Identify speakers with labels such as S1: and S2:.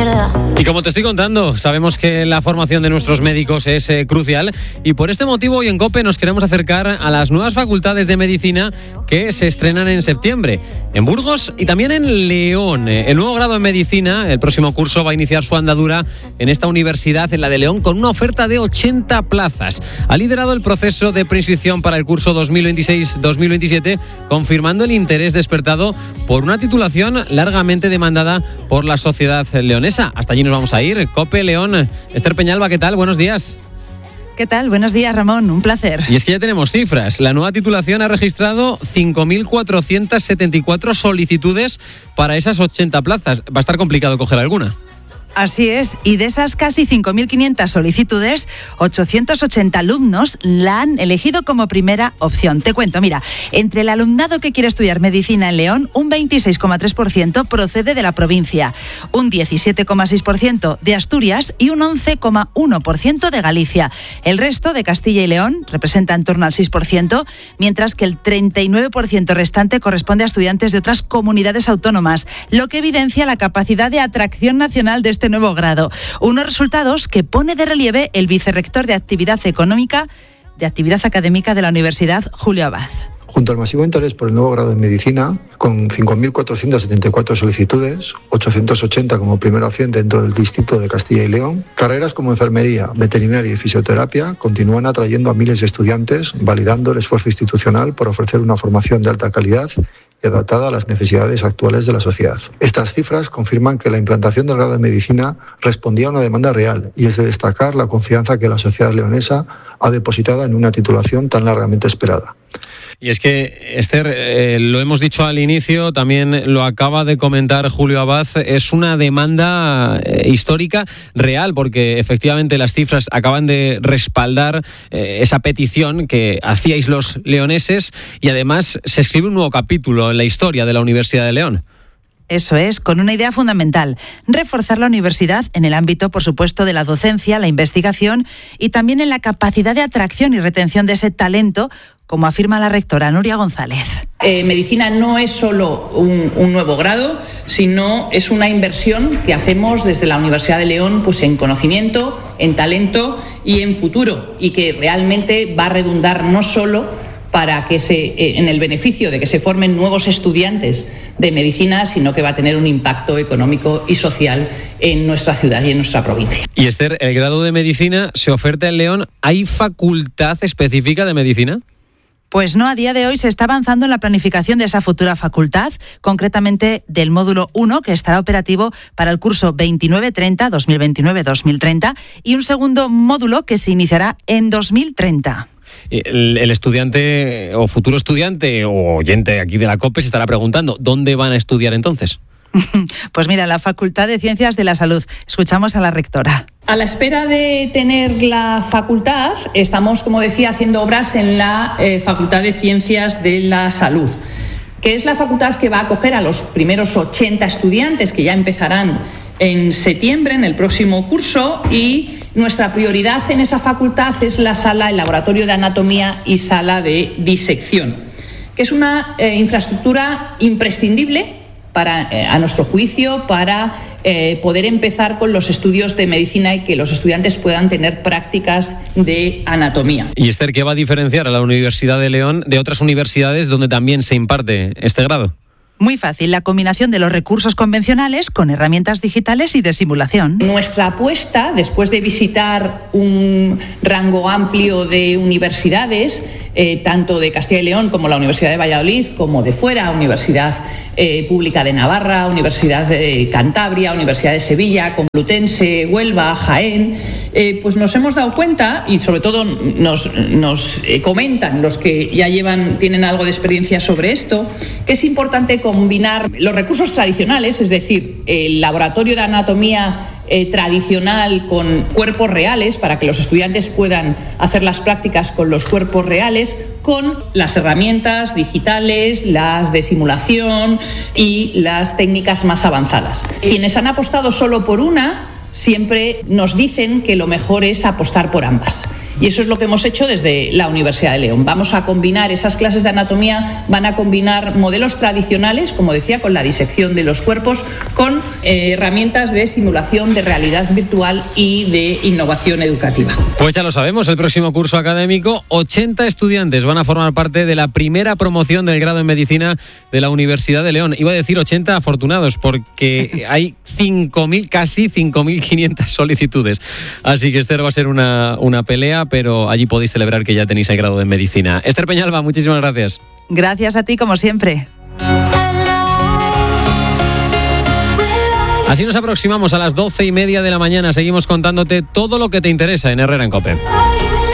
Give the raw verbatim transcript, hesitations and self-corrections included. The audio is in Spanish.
S1: verdad.
S2: Y como te estoy contando, sabemos que la formación de nuestros médicos es eh, crucial y por este motivo hoy en COPE nos queremos acercar a las nuevas facultades de medicina que se estrenan en septiembre, en Burgos y también en León. El nuevo grado en medicina, el próximo curso, va a iniciar su andadura en esta universidad, en la de León, con una oferta de ochenta plazas. Ha liderado el proceso de preinscripción para el curso dos mil veintiséis dos mil veintisiete, confirmando el interés despertado por una titulación largamente demandada por la sociedad leonesa. Hasta allí nos vamos a ir. COPE León. Esther Peñalba, ¿qué tal? Buenos días.
S3: ¿Qué tal? Buenos días, Ramón. Un placer.
S2: Y es que ya tenemos cifras. La nueva titulación ha registrado cinco mil cuatrocientas setenta y cuatro solicitudes para esas ochenta plazas. Va a estar complicado coger alguna.
S3: Así es, y de esas casi cinco mil quinientas solicitudes, ochocientos ochenta alumnos la han elegido como primera opción. Te cuento, mira, entre el alumnado que quiere estudiar medicina en León, un veintiséis coma tres por ciento procede de la provincia, un diecisiete coma seis por ciento de Asturias y un once coma uno por ciento de Galicia. El resto de Castilla y León representa en torno al seis por ciento, mientras que el treinta y nueve por ciento restante corresponde a estudiantes de otras comunidades autónomas, lo que evidencia la capacidad de atracción nacional de este nuevo grado. Unos resultados que pone de relieve el vicerrector de Actividad Económica, de Actividad Académica de la Universidad, Julio Abad.
S4: Junto al masivo interés por el nuevo grado en medicina, con cinco mil cuatrocientas setenta y cuatro solicitudes, ochocientos ochenta como primera opción dentro del distrito de Castilla y León, carreras como enfermería, veterinaria y fisioterapia continúan atrayendo a miles de estudiantes, validando el esfuerzo institucional por ofrecer una formación de alta calidad y adaptada a las necesidades actuales de la sociedad. Estas cifras confirman que la implantación del grado de medicina respondía a una demanda real y es de destacar la confianza que la sociedad leonesa ha depositado en una titulación tan largamente esperada.
S2: Y es que, Esther, eh, lo hemos dicho al inicio, también lo acaba de comentar Julio Abad, es una demanda eh, histórica real, porque efectivamente las cifras acaban de respaldar eh, esa petición que hacíais los leoneses y además se escribe un nuevo capítulo en la historia de la Universidad de León.
S3: Eso es, con una idea fundamental, reforzar la universidad en el ámbito, por supuesto, de la docencia, la investigación y también en la capacidad de atracción y retención de ese talento, como afirma la rectora Nuria González.
S5: Eh, medicina no es solo un, un nuevo grado, sino es una inversión que hacemos desde la Universidad de León pues en conocimiento, en talento y en futuro, y que realmente va a redundar no solo para que se, en el beneficio de que se formen nuevos estudiantes de medicina, sino que va a tener un impacto económico y social en nuestra ciudad y en nuestra provincia.
S2: Y Esther, el grado de medicina se oferta en León. ¿Hay facultad específica de medicina?
S3: Pues no, a día de hoy se está avanzando en la planificación de esa futura facultad, concretamente del módulo uno, que estará operativo para el curso veintinueve treinta, dos mil veintinueve dos mil treinta, y un segundo módulo que se iniciará en dos mil treinta.
S2: El, el estudiante o futuro estudiante o oyente aquí de la COPE se estará preguntando, ¿dónde van a estudiar entonces?
S3: Pues mira, la Facultad de Ciencias de la Salud. Escuchamos a la rectora.
S5: A la espera de tener la facultad, estamos, como decía, haciendo obras en la eh, Facultad de Ciencias de la Salud, que es la facultad que va a acoger a los primeros ochenta estudiantes que ya empezarán en septiembre, en el próximo curso, y nuestra prioridad en esa facultad es la sala, el laboratorio de anatomía y sala de disección, que es una eh, infraestructura imprescindible para, eh, a nuestro juicio, para eh, poder empezar con los estudios de medicina y que los estudiantes puedan tener prácticas de anatomía.
S2: Y Esther, ¿qué va a diferenciar a la Universidad de León de otras universidades donde también se imparte este grado?
S3: Muy fácil, la combinación de los recursos convencionales con herramientas digitales y de simulación.
S5: Nuestra apuesta, después de visitar un rango amplio de universidades, eh, tanto de Castilla y León como la Universidad de Valladolid, como de fuera, Universidad eh, Pública de Navarra, Universidad de Cantabria, Universidad de Sevilla, Complutense, Huelva, Jaén, eh, pues nos hemos dado cuenta, y sobre todo nos, nos eh, comentan los que ya llevan, tienen algo de experiencia sobre esto, que es importante combinar los recursos tradicionales, es decir, el laboratorio de anatomía eh, tradicional con cuerpos reales, para que los estudiantes puedan hacer las prácticas con los cuerpos reales, con las herramientas digitales, las de simulación y las técnicas más avanzadas. Quienes han apostado solo por una, siempre nos dicen que lo mejor es apostar por ambas. Y eso es lo que hemos hecho desde la Universidad de León. Vamos a combinar esas clases de anatomía, van a combinar modelos tradicionales, como decía, con la disección de los cuerpos, con eh, herramientas de simulación de realidad virtual y de innovación educativa.
S2: Pues ya lo sabemos, el próximo curso académico, ochenta estudiantes van a formar parte de la primera promoción del grado en Medicina de la Universidad de León. Iba a decir ochenta afortunados, porque hay cinco mil, casi cinco mil quinientas solicitudes. Así que Esther, va a ser una, una pelea, pero allí podéis celebrar que ya tenéis el grado en Medicina. Esther Peñalba, muchísimas gracias.
S3: Gracias a ti, como siempre.
S2: Así nos aproximamos a las doce y media de la mañana. Seguimos contándote todo lo que te interesa en Herrera en COPE.